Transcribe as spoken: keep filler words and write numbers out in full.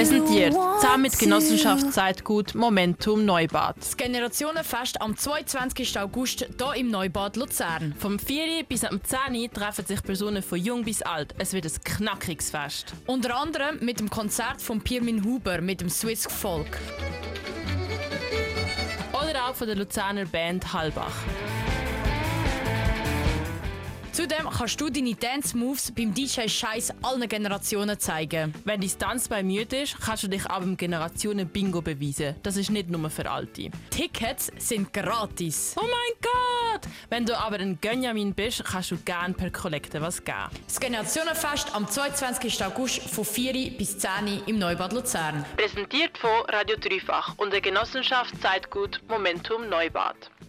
Präsentiert zusammen mit Genossenschaft Zeitgut Momentum Neubad. Das Generationenfest am zweiundzwanzigsten August hier im Neubad Luzern. Vom vier bis am zehn treffen sich Personen von jung bis alt. Es wird ein knackiges Fest. Unter anderem mit dem Konzert von Pirmin Huber mit dem Swiss Folk. Oder auch von der Luzerner Band Hallbach. Zudem kannst du deine Dance-Moves beim D J Scheiß allen Generationen zeigen. Wenn dein Tanzbein müde ist, kannst du dich auch beim Generationen-Bingo beweisen. Das ist nicht nur für Alte. Tickets sind gratis. Oh mein Gott! Wenn du aber ein Gönjamin bist, kannst du gerne per Kollekte was geben. Das Generationenfest am zweiundzwanzigsten August von vier bis zehn im Neubad Luzern. Präsentiert von Radio Dreifach und der Genossenschaft Zeitgut Momentum Neubad.